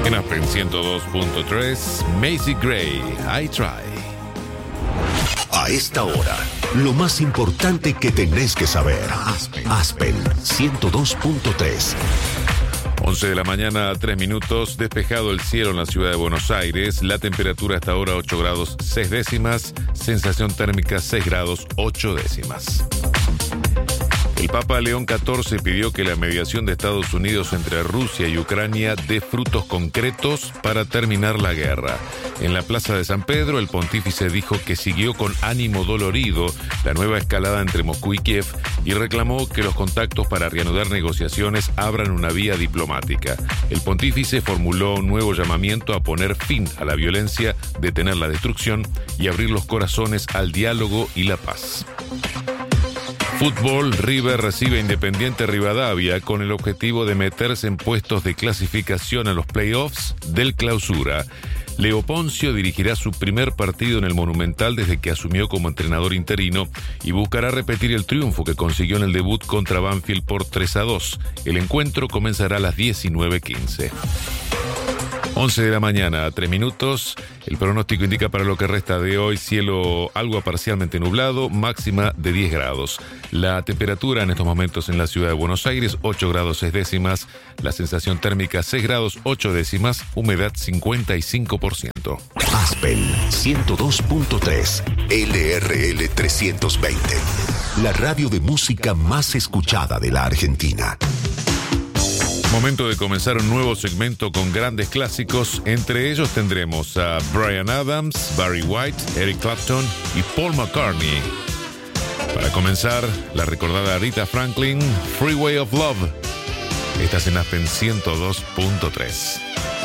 En Aspen 102.3, Macy Gray, I Try. A esta hora, lo más importante que tenés que saber. Aspen 102.3. 11 de la mañana, 3 minutos, despejado el cielo en la ciudad de Buenos Aires, la temperatura hasta ahora 8 grados 6 décimas, sensación térmica 6 grados 8 décimas. El Papa León XIV pidió que la mediación de Estados Unidos entre Rusia y Ucrania dé frutos concretos para terminar la guerra. En la Plaza de San Pedro, el pontífice dijo que siguió con ánimo dolorido la nueva escalada entre Moscú y Kiev y reclamó que los contactos para reanudar negociaciones abran una vía diplomática. El pontífice formuló un nuevo llamamiento a poner fin a la violencia, detener la destrucción y abrir los corazones al diálogo y la paz. Fútbol, River recibe a Independiente Rivadavia con el objetivo de meterse en puestos de clasificación a los playoffs del Clausura. Leo Poncio dirigirá su primer partido en el Monumental desde que asumió como entrenador interino y buscará repetir el triunfo que consiguió en el debut contra Banfield por 3-2. El encuentro comenzará a las 19:15. 11 de la mañana, 3 minutos. El pronóstico indica para lo que resta de hoy cielo algo parcialmente nublado, máxima de 10 grados. La temperatura en estos momentos en la ciudad de Buenos Aires, 8 grados 6 décimas. La sensación térmica 6 grados 8 décimas, humedad 55%. Aspen 102.3, LRL 320. La radio de música más escuchada de la Argentina. Momento de comenzar un nuevo segmento con grandes clásicos. Entre ellos tendremos a Bryan Adams, Barry White, Eric Clapton y Paul McCartney. Para comenzar, la recordada Rita Franklin, Freeway of Love. Estás en Aspen 102.3.